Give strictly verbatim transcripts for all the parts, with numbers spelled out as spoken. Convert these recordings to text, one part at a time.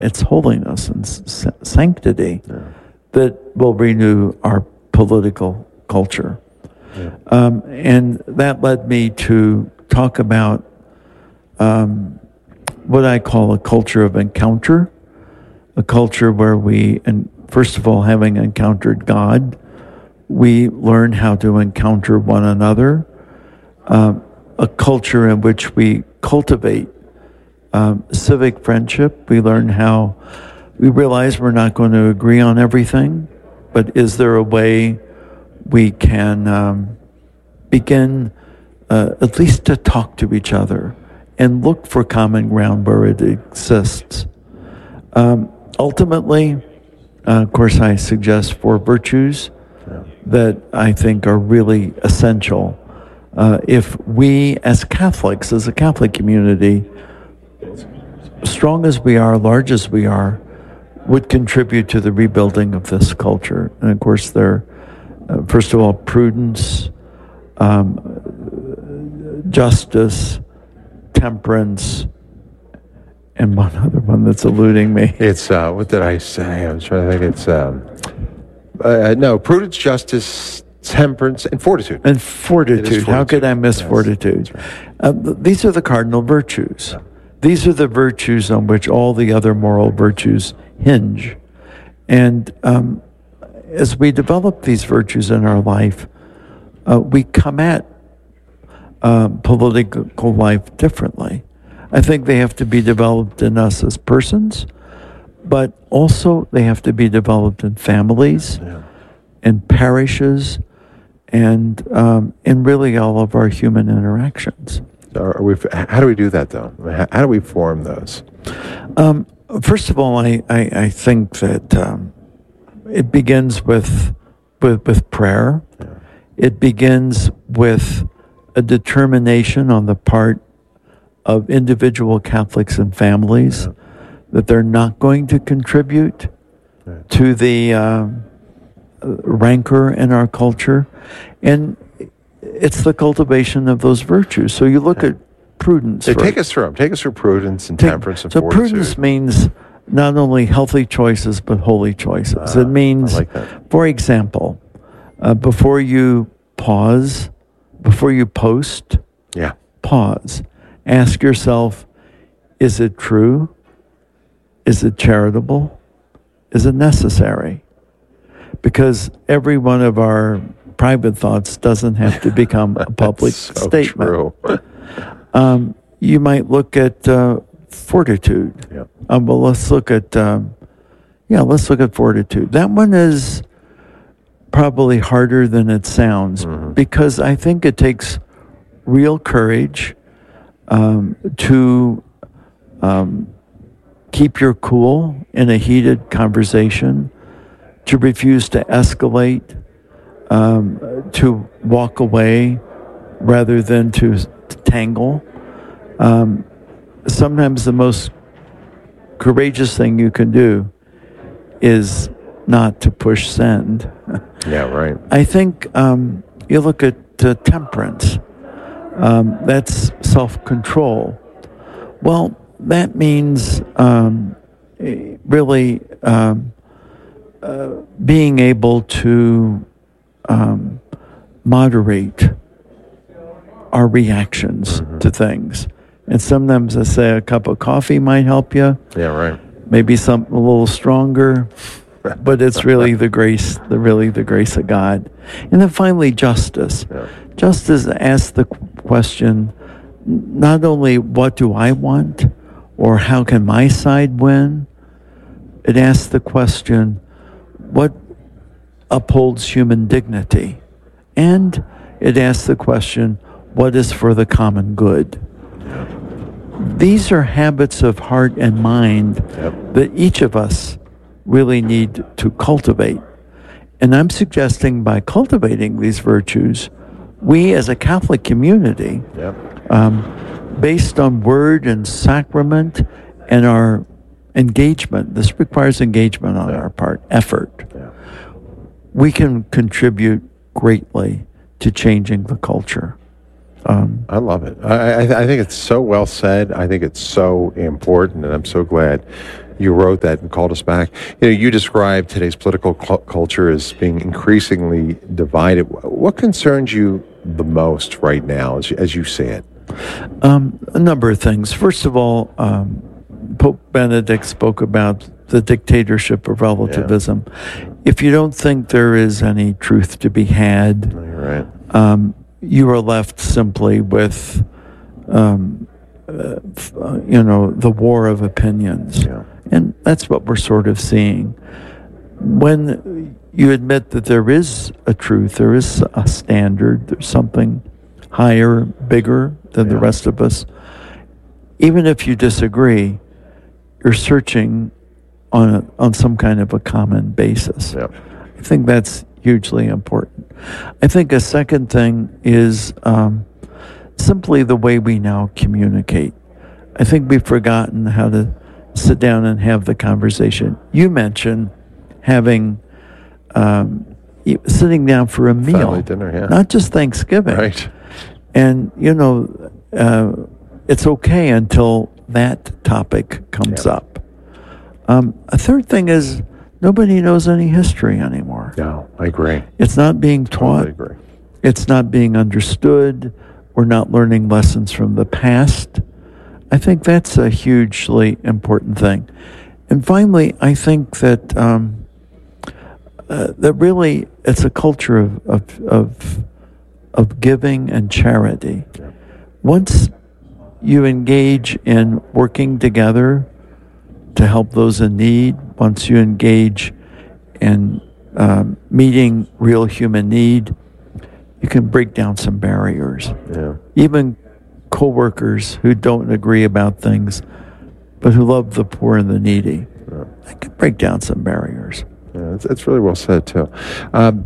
its holiness and s- sanctity Yeah. that will renew our political culture. Yeah. Um, and that led me to talk about um, what I call a culture of encounter, a culture where we, and first of all, having encountered God, we learn how to encounter one another, um, a culture in which we cultivate um, civic friendship. We learn how, we realize we're not going to agree on everything, but is there a way we can um, begin uh, at least to talk to each other and look for common ground where it exists. Um, ultimately, uh, of course, I suggest four virtues Yeah. that I think are really essential. Uh, if we, as Catholics, as a Catholic community, strong as we are, large as we are, would contribute to the rebuilding of this culture. And of course, they're, uh, first of all, prudence, um, justice, temperance, and one other one that's eluding me. It's, uh, what did I say? I was trying to think. It's, um, uh, no, prudence, justice, temperance, and fortitude. And fortitude. It is How could fortitude. I miss Yes, fortitude? that's right. Uh, th- these are the cardinal virtues. Yeah. These are the virtues on which all the other moral virtues hinge. And um, as we develop these virtues in our life, uh, we come at uh, political life differently. I think they have to be developed in us as persons, but also they have to be developed in families, Yeah. in parishes, and um, in really all of our human interactions. Are are we, how do we do that, though? I mean, How, how do we form those? Um, first of all, I, I, I think that um, it begins with, with, with prayer. Yeah. It begins with a determination on the part of individual Catholics and families Yeah. that they're not going to contribute Right. to the um, rancor in our culture. And it's the cultivation of those virtues. So you look Yeah. at prudence. So for- take us through them. Take us through prudence and take- temperance and so fortitude. prudence means not only healthy choices, but holy choices. Ah, It means, I like that. for example, uh, before you pause, before you post, Yeah. pause. Ask yourself, is it true? Is it charitable? Is it necessary? Because every one of our private thoughts doesn't have to become a public so statement. True. Um, you might look at uh, fortitude. Yeah. Um, well, let's look at, um, yeah, let's look at fortitude. That one is probably harder than it sounds Mhm. because I think it takes real courage um, to um, keep your cool in a heated conversation, to refuse to escalate, um, to walk away rather than to tangle. Um, sometimes the most courageous thing you can do is not to push send. Yeah, right. I think um, you look at uh, temperance. Um, that's self-control. Well, that means um, eh, really um, uh, being able to um, moderate our reactions Mhm. to things. And sometimes I say a cup of coffee might help you, Yeah, right. maybe something a little stronger, but it's really the grace, the really the grace of God. And then finally, justice. Yeah. Justice asks the question, n- not only what do I want or how can my side win, it asks the question, what upholds human dignity? And it asks the question, what is for the common good? These are habits of heart and mind Yep. that each of us really need to cultivate. And I'm suggesting by cultivating these virtues, we as a Catholic community, Yep. um, based on word and sacrament and our engagement, this requires engagement on Yeah. our part, effort, Yeah. we can contribute greatly to changing the culture. Um, I love it. I, I, I think it's so well said. I think it's so important, and I'm so glad you wrote that and called us back. You know, you described today's political cu- culture as being increasingly divided. What concerns you the most right now, as you, as you see it? Um, a number of things. First of all, um, Pope Benedict spoke about the dictatorship of relativism. Yeah. If you don't think there is any truth to be had, no, you're right. um, you are left simply with, um, uh, you know, the war of opinions. Yeah. And that's what we're sort of seeing. When you admit that there is a truth, there is a standard, there's something higher, bigger than yeah. the rest of us, even if you disagree, you're searching on a, on some kind of a common basis. Yep. I think that's hugely important. I think a second thing is um, simply the way we now communicate. I think we've forgotten how to sit down and have the conversation. You mentioned having um, sitting down for a meal, family dinner, yeah, not just Thanksgiving, right? And you know, uh, it's okay until that topic comes yeah. up. Um, a third thing is nobody knows any history anymore. No, I agree. It's not being taught. Totally agree. It's not being understood. We're not learning lessons from the past. I think that's a hugely important thing. And finally, I think that um, uh, that really it's a culture of of of, of giving and charity. Yeah. Once you engage in working together to help those in need, once you engage in um, meeting real human need, you can break down some barriers. Yeah. Even co-workers who don't agree about things, but who love the poor and the needy, yeah. I can break down some barriers. Yeah, that's, that's really well said, too. Um,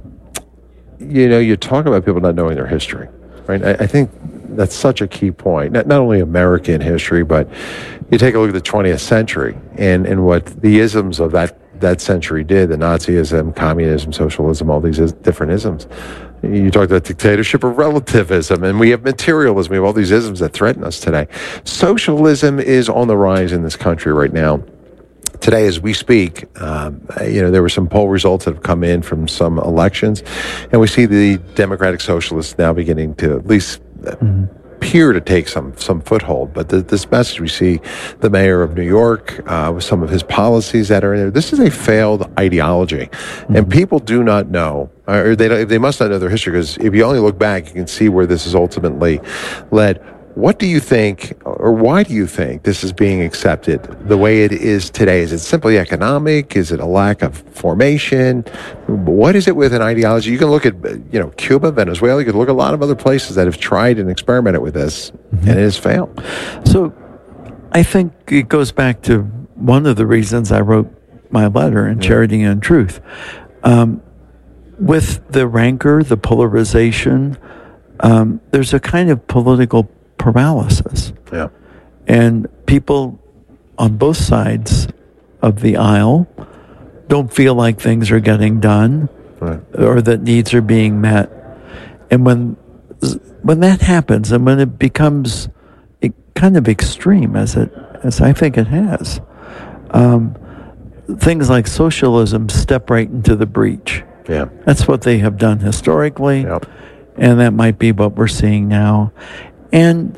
you know, you talk about people not knowing their history, right? I, I think that's such a key point. Not, not only American history, but you take a look at the twentieth century and, and what the isms of that, that century did, the Nazism, communism, socialism, all these is, different isms. You talked about dictatorship of relativism, and we have materialism. We have all these isms that threaten us today. Socialism is on the rise in this country right now. Today, as we speak, um, you know, there were some poll results that have come in from some elections, and we see the Democratic Socialists now beginning to at least mm-hmm. appear to take some some foothold. But the, this message, we see the mayor of New York uh, with some of his policies that are in there. This is a failed ideology, mm-hmm. and people do not know, or they don't, they must not know their history, because if you only look back, you can see where this is ultimately led. What do you think, or why do you think this is being accepted the way it is today? Is it simply economic? Is it a lack of formation? What is it with an ideology? You can look at, you know, Cuba, Venezuela. You can look at a lot of other places that have tried and experimented with this, mm-hmm. and it has failed. So I think it goes back to one of the reasons I wrote my letter in yeah. Charity and Truth. Um, with the rancor, the polarization, um, there's a kind of political paralysis. Yeah. And people on both sides of the aisle don't feel like things are getting done right. or that needs are being met. And when when that happens and when it becomes kind of extreme, as it as I think it has, um, things like socialism step right into the breach. Yeah. That's what they have done historically, yep. and that might be what we're seeing now. And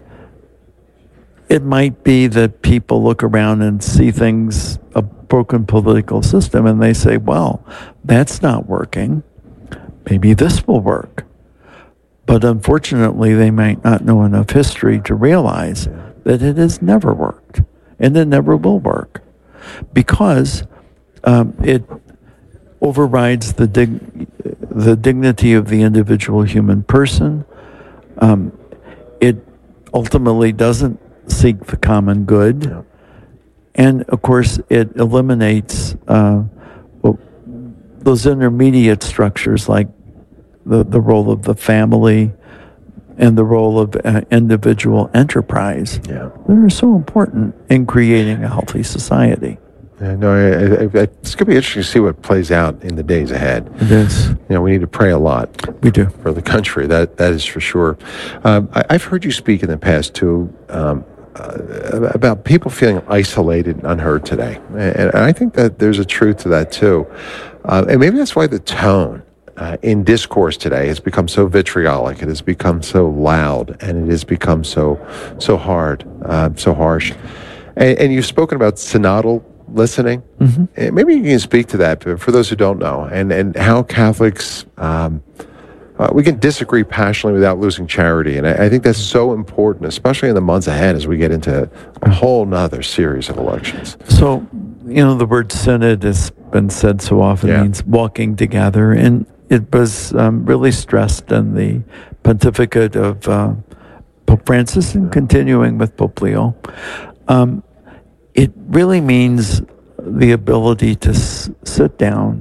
it might be that people look around and see things, a broken political system, and they say, well, that's not working. Maybe this will work. But unfortunately, they might not know enough history to realize yeah. that it has never worked, and it never will work, because um, it overrides the dig- the dignity of the individual human person. Um, it ultimately doesn't seek the common good. Yeah. And, of course, it eliminates uh, well, those intermediate structures like the, the role of the family and the role of uh, individual enterprise. Yeah. That are so important in creating a healthy society. Yeah, no, I, I, I, it's going to be interesting to see what plays out in the days ahead. It is. You know, we need to pray a lot. We do. For the country, that that is for sure. Um, I, I've heard you speak in the past, too, um, uh, about people feeling isolated and unheard today. And, and I think that there's a truth to that too. Uh, and maybe that's why the tone uh, in discourse today has become so vitriolic. It has become so loud, and it has become so so hard, uh, so harsh. And, and you've spoken about synodal listening. Mm-hmm. And maybe you can speak to that for those who don't know, and, and how Catholics, um, uh, we can disagree passionately without losing charity. And I, I think that's so important, especially in the months ahead as we get into a whole nother series of elections. So, you know, the word synod has been said so often, yeah. means walking together. And it was um, really stressed in the pontificate of uh, Pope Francis and continuing with Pope Leo. Um, It really means the ability to s- sit down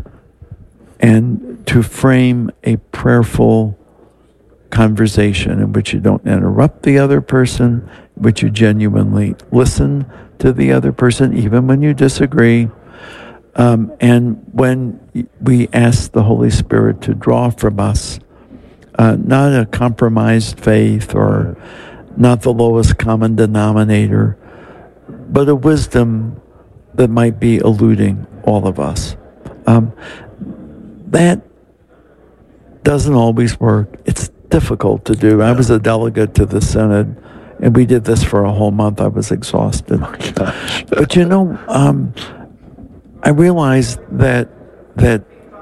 and to frame a prayerful conversation in which you don't interrupt the other person, in which you genuinely listen to the other person, even when you disagree. Um, and when we ask the Holy Spirit to draw from us, uh, not a compromised faith or not the lowest common denominator, but a wisdom that might be eluding all of us. Um, that doesn't always work. It's difficult to do. I was a delegate to the Synod, and we did this for a whole month. I was exhausted. Oh my gosh. But you know, um, I realized that that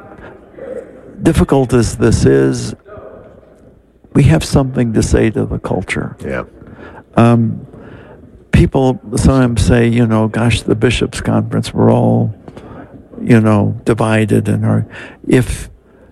difficult as this is, we have something to say to the culture. Yeah. Um, People sometimes say, you know, gosh, the bishops' conference, we're all, you know, divided. And are, if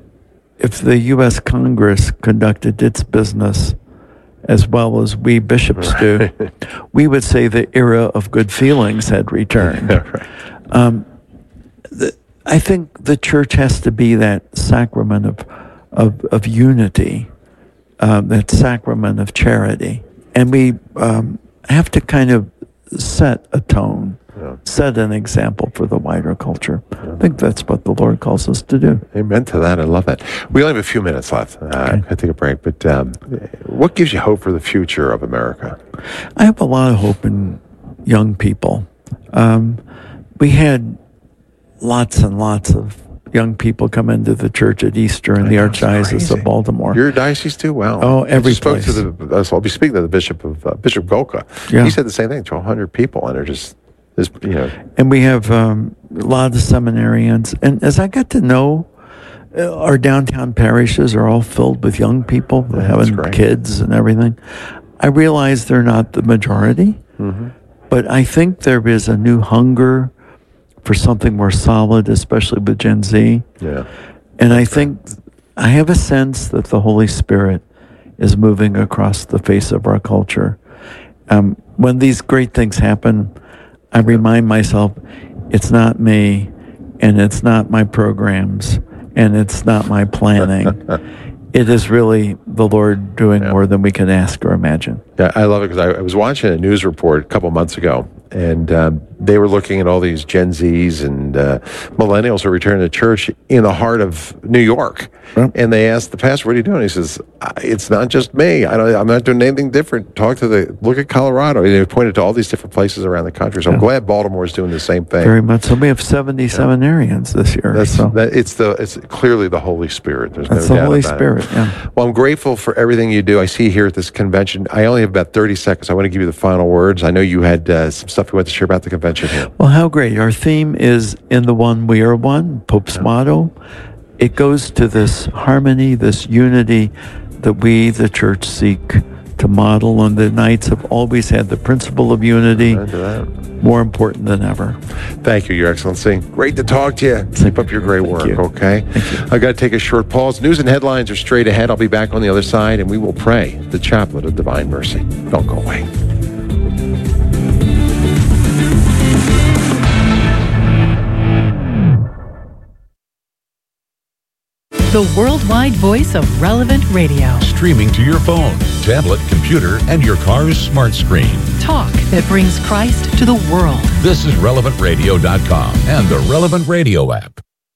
if the U S Congress conducted its business as well as we bishops right. do, we would say the era of good feelings had returned. right. um, the, I think the church has to be that sacrament of of, of unity, um, that sacrament of charity, and we. Um, have to kind of set a tone, yeah. set an example for the wider culture. Yeah. I think that's what the Lord calls us to do. Amen to that. I love that. We only have a few minutes left. Uh, okay. I take a break, but um, what gives you hope for the future of America? I have a lot of hope in young people. Um, we had lots and lots of young people come into the church at Easter in I the Archdiocese of Baltimore. Your diocese too? Wow. Oh, every I spoke place. To the, uh, so I'll be speaking to the Bishop of uh, Bishop Golka. Yeah. He said the same thing. twelve hundred people, and they're just, just you know. And we have um, a lot of seminarians. And as I got to know, uh, our downtown parishes are all filled with young people yeah, having kids and everything. I realize they're not the majority, mm-hmm. but I think there is a new hunger for something more solid, especially with Gen Z. Yeah. And I think, I have a sense that the Holy Spirit is moving across the face of our culture. Um, when these great things happen, I remind myself, it's not me, and it's not my programs, and it's not my planning. It is really the Lord doing yeah. more than we can ask or imagine. Yeah, I love it because I, I was watching a news report a couple months ago, and um, they were looking at all these Gen Zs and uh, millennials who are returning to church in the heart of New York. Yep. And they asked the pastor, "What are you doing?" He says, "It's not just me. I don't, I'm not doing anything different. Talk to the look at Colorado." And they pointed to all these different places around the country. So yeah. I'm glad Baltimore is doing the same thing. Very much so. We have seventy yeah. seminarians this year. That's so. that, it's the it's clearly the Holy Spirit. There's That's no the doubt Holy about Spirit. It. Yeah. Well, I'm grateful for everything you do. I see here at this convention. I only have about thirty seconds. I want to give you the final words. I know you had uh, some stuff you wanted to share about the convention here. Well, how great. Our theme is "In the One We Are One," Pope's yeah. motto. It goes to this harmony, this unity that we, the church, seek to model. And the Knights have always had the principle of unity, more important than ever. Thank you, Your Excellency. Great to talk to you. Keep up your great work, you. okay? Thank you. I've got to take a short pause. News and headlines are straight ahead. I'll be back on the other side, and we will pray the Chaplet of Divine Mercy. Don't go away. The worldwide voice of Relevant Radio. Streaming to your phone, tablet, computer, and your car's smart screen. Talk that brings Christ to the world. This is relevant radio dot com and the Relevant Radio app.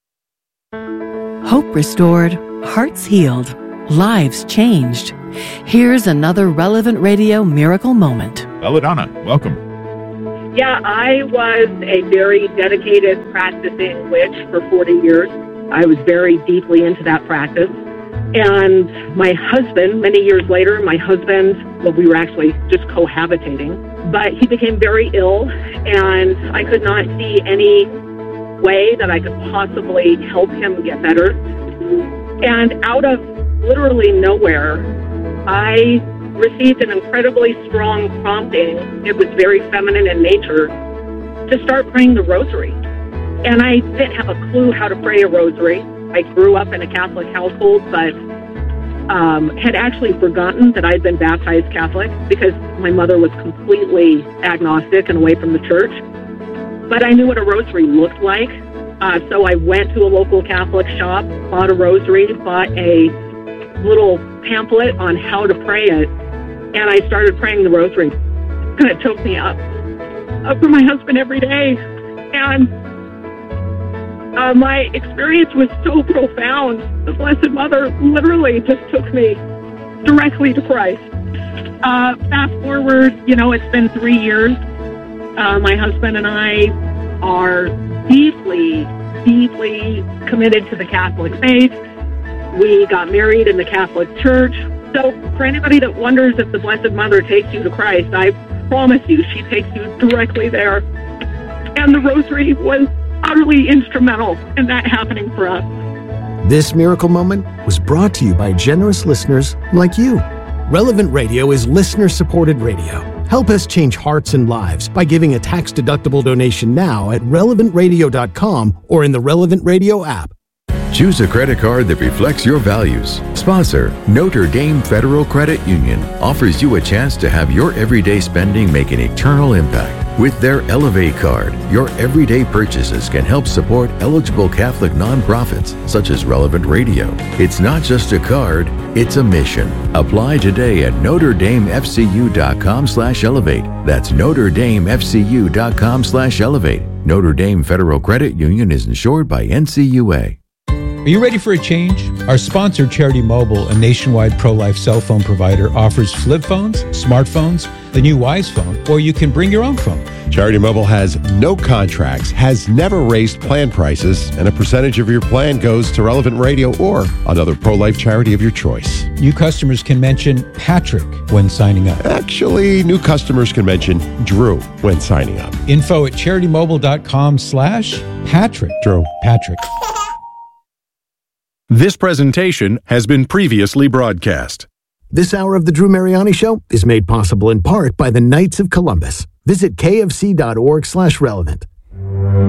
Hope restored, hearts healed, lives changed. Here's another Relevant Radio miracle moment. Belladonna, welcome. Yeah, I was a very dedicated practicing witch for forty years. I was very deeply into that practice. And my husband, many years later, my husband, well, we were actually just cohabitating, but he became very ill, and I could not see any way that I could possibly help him get better. And out of literally nowhere, I received an incredibly strong prompting. It was very feminine in nature, to start praying the rosary. And I didn't have a clue how to pray a rosary. I grew up in a Catholic household, but um, had actually forgotten that I'd been baptized Catholic because my mother was completely agnostic and away from the church. But I knew what a rosary looked like. Uh, so I went to a local Catholic shop, bought a rosary, bought a little pamphlet on how to pray it, and I started praying the rosary. And it took me up, up for my husband every day. And Uh, my experience was so profound. The Blessed Mother literally just took me directly to Christ. Uh, fast forward, you know, it's been three years. Uh, my husband and I are deeply, deeply committed to the Catholic faith. We got married in the Catholic Church. So for anybody that wonders if the Blessed Mother takes you to Christ, I promise you she takes you directly there. And the rosary was utterly instrumental in that happening for us. This miracle moment was brought to you by generous listeners like you. Relevant Radio is listener-supported radio. Help us change hearts and lives by giving a tax-deductible donation now at relevant radio dot com or in the Relevant Radio app. Choose a credit card that reflects your values. Sponsor, Notre Dame Federal Credit Union, offers you a chance to have your everyday spending make an eternal impact. With their Elevate card, your everyday purchases can help support eligible Catholic nonprofits such as Relevant Radio. It's not just a card, it's a mission. Apply today at notre dame f c u dot com slash elevate. That's notre dame f c u dot com slash elevate. Notre Dame Federal Credit Union is insured by N C U A. Are you ready for a change? Our sponsor, Charity Mobile, a nationwide pro-life cell phone provider, offers flip phones, smartphones, the new Wise phone, or you can bring your own phone. Charity Mobile has no contracts, has never raised plan prices, and a percentage of your plan goes to Relevant Radio or another pro-life charity of your choice. New customers can mention Patrick when signing up. Actually, new customers can mention Drew when signing up. Info at CharityMobile.com slash Patrick. Drew. Patrick. This presentation has been previously broadcast. This hour of the Drew Mariani Show is made possible in part by the Knights of Columbus. Visit kfc dot org slash relevant.